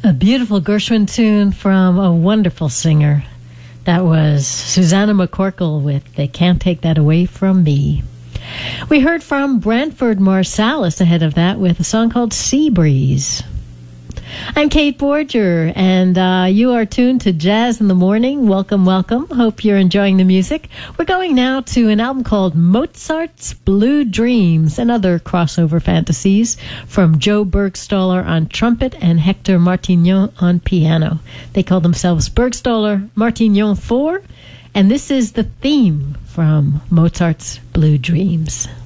A beautiful Gershwin tune from a wonderful singer. That was Susanna McCorkle with They Can't Take That Away From Me. We heard from Branford Marsalis ahead of that with a song called Sea Breeze. I'm Kate Borger, and you are tuned to Jazz in the Morning. Welcome, welcome. Hope you're enjoying the music. We're going now to an album called Mozart's Blue Dreams and Other Crossover Fantasies from Joe Bergstaller on trumpet and Hector Martignon on piano. They call themselves Bergstaller Martignon 4, and this is the theme from Mozart's Blue Dreams.